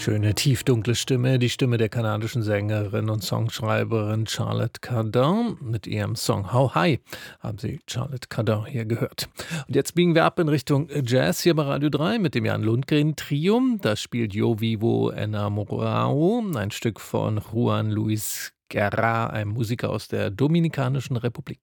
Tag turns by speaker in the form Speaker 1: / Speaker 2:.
Speaker 1: Schöne, tiefdunkle Stimme, die Stimme der kanadischen Sängerin und Songschreiberin Charlotte Cardin. Mit ihrem Song How High haben Sie Charlotte Cardin hier gehört. Und jetzt biegen wir ab in Richtung Jazz hier bei Radio 3 mit dem Jan Lundgren Trio. Da spielt Yo Vivo Enamorao, ein Stück von Juan Luis Guerra, einem Musiker aus der Dominikanischen Republik.